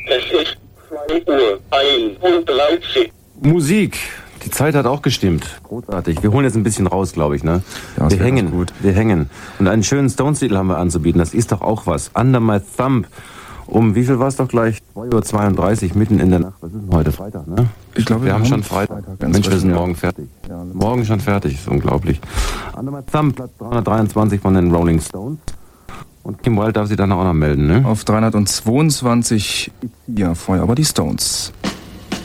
Es ist 2:31 Uhr. Musik. Die Zeit hat auch gestimmt. Großartig. Wir holen jetzt ein bisschen raus, glaube ich, ne? Ja, wir hängen. Gut. Wir hängen. Und einen schönen Stones-Titel haben wir anzubieten. Das ist doch auch was. Under My Thumb. Um wie viel war es doch gleich? 2:32 Uhr, mitten in der Nacht. Was ist denn heute? Freitag, ne? Ich glaube, wir haben schon Freitag. Mensch, wir sind morgen fertig. Ja, morgen schon fertig. Ist unglaublich. Under My Thumb, Platz 323 von den Rolling Stones. Und Kim Wilde darf sich dann auch noch melden, ne? Auf 322 ja, vorher aber die Stones.